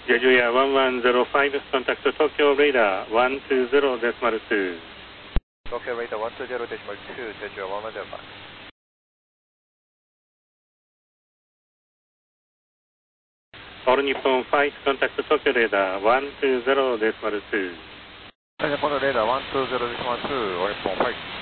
Jejuya 1105, contact Tokyo Radar 120.2. Tokyo Radar 120.2, Jeju 1105. All Nippon Flight, contact Tokyo Radar 120.2. All Nippon Radar 120.2, All Nippon Flight.